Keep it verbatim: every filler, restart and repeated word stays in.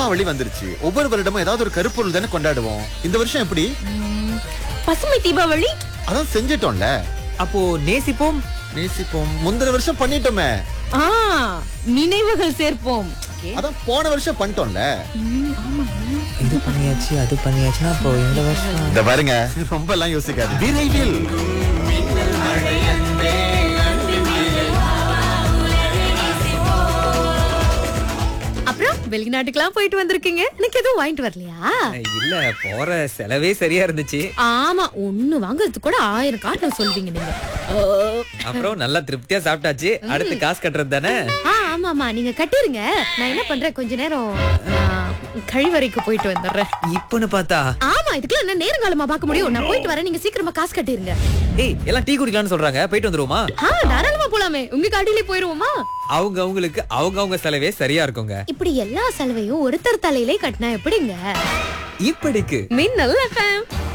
தீபாவளி வந்துருச்சு. ஒவ்வொரு வருடமும் ஏதாவது ஒரு கருப்பொருள் தானே கொண்டாடுவோம். இந்த வருஷம் எப்படி? பசுமை தீபாவளி. அதான் செஞ்சிட்டோம்ல. அப்போ நேசிப்போம் நேசிப்போம் முந்தின வருஷம் பண்ணிட்டோமே. ஆ, நினைவுகள் சேர்ப்போம். அதான் போன வருஷம் பண்ணிட்டோம்ல. இது பண்ணியாச்சு அது பண்ணியாச்சுன்னா அப்போ இந்த வருஷம் இந்த பாருங்க, ரொம்ப எல்லாம் யோசிக்காது. விரைவில் அப்புறம் வெளிநாட்டுக்கெல்லாம் போயிட்டு வந்திருக்கீங்க, எனக்கு எதுவும் வாங்கிட்டு வரலையா? இல்ல, போற செலவே சரியா இருந்துச்சு. ஆமா, ஒண்ணு வாங்குறதுக்கு கூட ஆயிரம் காரணம் சொல்வீங்க நீங்க. அப்புறம் நல்லா திருப்தியா சாப்பிட்டாச்சு. அடுத்து காசு கட்டுறது தானே. ஆ, ஆமாமா, நீங்க கட்டிருங்க. நான் என்ன பண்றேன், கொஞ்ச நேரம் ஆ, கழிவறைக்கு போயிட்டு வந்துடுறேன். இப்பன்னு பார்த்தா ஆமா, இதுக்கெல்லாம் என்ன நேரங்காலமா பார்க்க முடியும். நான் போயிட்டு வரேன், நீங்க சீக்கிரமா காசு கட்டிருங்க. ஏய், எல்லாம் டீ குடிக்கலாம்னு சொல்றாங்க, போயிட்டு வந்துருவோமா? ஆ, தாராளமா போலாமே. உங்க காடியிலே போயிருவோமா? அவங்க அவங்களுக்கு அவங்க அவங்க செலவே சரியா இருக்குங்க. இப்படி எல்லா செலவையும் ஒருத்தர் தலையிலே கட்டினா எப்படிங்க? இப்படிக்கு மின்னல் எஃப்எம்.